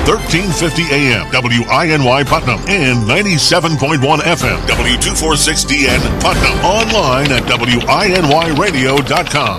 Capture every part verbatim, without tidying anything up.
thirteen fifty A M, W I N Y Putnam, and ninety-seven point one F M, W two forty-six D N Putnam. Online at W I N Y radio dot com.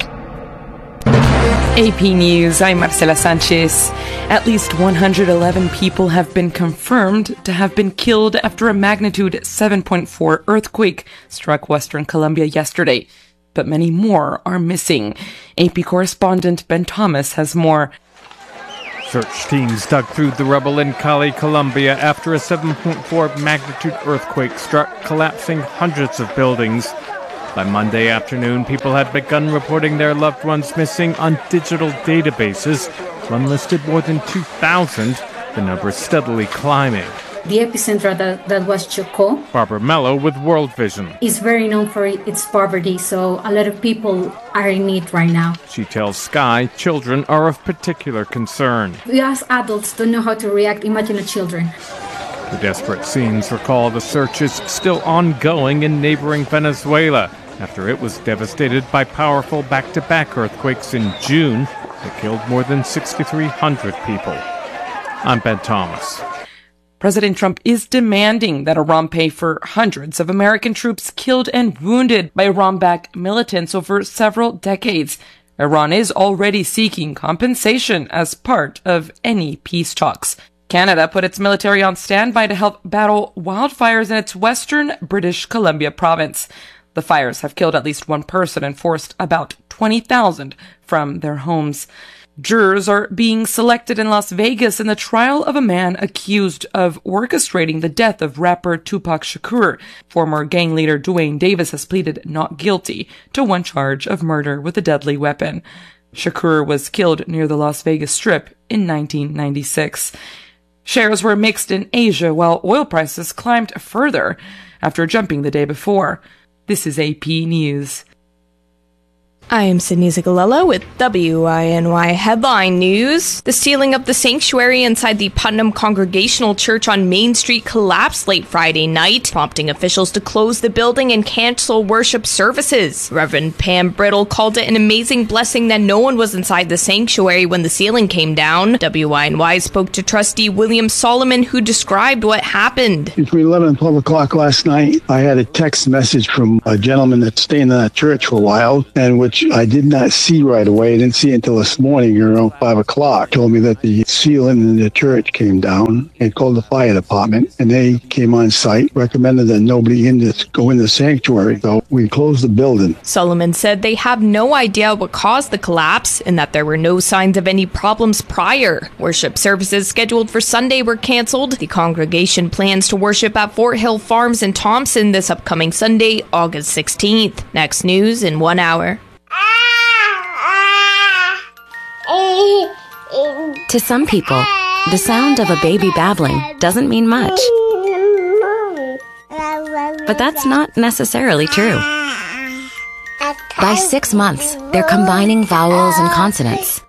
A P News, I'm Marcela Sanchez. At least one hundred eleven people have been confirmed to have been killed after a magnitude seven point four earthquake struck Western Colombia yesterday. But many more are missing. A P correspondent Ben Thomas has more. Search teams dug through the rubble in Cali, Colombia after a seven point four magnitude earthquake struck, collapsing hundreds of buildings. By Monday afternoon, people had begun reporting their loved ones missing on digital databases. One listed more than two thousand, the number steadily climbing. The epicenter that, that was Chocó. Barbara Mello with World Vision. Is very known for its poverty, so a lot of people are in need right now. She tells Sky children are of particular concern. We as adults don't know how to react. Imagine the children. The desperate scenes recall the search is still ongoing in neighboring Venezuela after it was devastated by powerful back-to-back earthquakes in June that killed more than six thousand three hundred people. I'm Ben Thomas. President Trump is demanding that Iran pay for hundreds of American troops killed and wounded by Iran-backed militants over several decades. Iran is already seeking compensation as part of any peace talks. Canada put its military on standby to help battle wildfires in its western British Columbia province. The fires have killed at least one person and forced about twenty thousand from their homes. Jurors are being selected in Las Vegas in the trial of a man accused of orchestrating the death of rapper Tupac Shakur. Former gang leader Duane Davis has pleaded not guilty to one charge of murder with a deadly weapon. Shakur was killed near the Las Vegas Strip in nineteen ninety-six. Shares were mixed in Asia while oil prices climbed further after jumping the day before. This is A P News. I am Sydney Zigalella with W I N Y Headline News. The ceiling of the sanctuary inside the Putnam Congregational Church on Main Street collapsed late Friday night, prompting officials to close the building and cancel worship services. Reverend Pam Brittle called it an amazing blessing that no one was inside the sanctuary when the ceiling came down. W I N Y spoke to trustee William Solomon, who described what happened. Between eleven and twelve o'clock last night, I had a text message from a gentleman that's staying in that church for a while, and which I did not see right away. I didn't see it until this morning around five o'clock. Told me that the ceiling in the church came down and called the fire department, and they came on site, recommended that nobody in this go in the sanctuary. So we closed the building. Solomon said they have no idea what caused the collapse and that there were no signs of any problems prior. Worship services scheduled for Sunday were canceled. The congregation plans to worship at Fort Hill Farms in Thompson this upcoming Sunday, August sixteenth. Next news in one hour. To some people, the sound of a baby babbling doesn't mean much. But that's not necessarily true. By six months, they're combining vowels and consonants.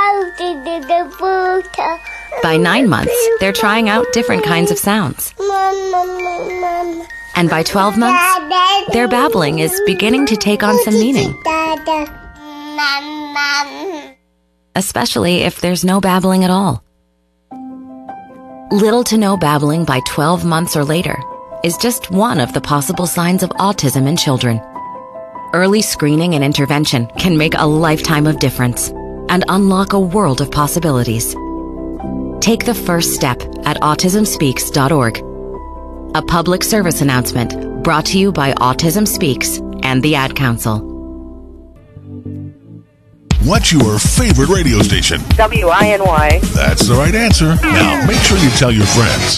By nine months, they're trying out different kinds of sounds. And by twelve months, their babbling is beginning to take on some meaning. Especially if there's no babbling at all. Little to no babbling by twelve months or later is just one of the possible signs of autism in children. Early screening and intervention can make a lifetime of difference and unlock a world of possibilities. Take the first step at autism speaks dot org. A public service announcement brought to you by Autism Speaks and the Ad Council. What's your favorite radio station? W I N Y. That's the right answer. Now, make sure you tell your friends.